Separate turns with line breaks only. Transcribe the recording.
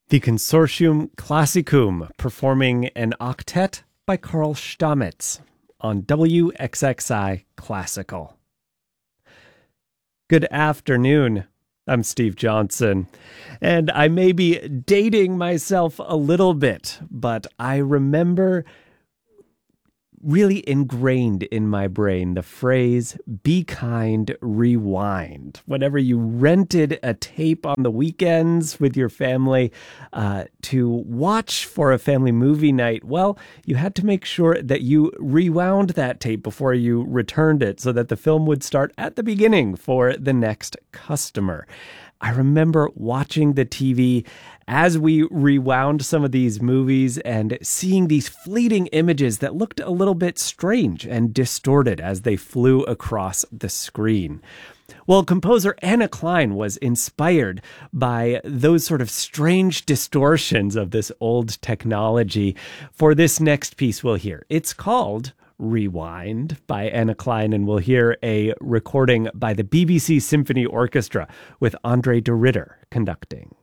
The Consortium Classicum performing an octet by Carl Stamitz on WXXI Classical. Good afternoon. I'm Steve Johnson, and I may be dating myself a little bit, but I remember really ingrained in my brain the phrase, be kind, rewind. Whenever you rented a tape on the weekends with your family to watch for a family movie night, well, you had to make sure that you rewound that tape before you returned it so that the film would start at the beginning for the next customer. I remember watching the TV as we rewound some of these movies and seeing these fleeting images that looked a little bit strange and distorted as they flew across the screen. Well, composer Anna Klein was inspired by those sort of strange distortions of this old technology for this next piece we'll hear. It's called Rewind by Anna Klein, and we'll hear a recording by the BBC Symphony Orchestra with Andre de Ritter conducting.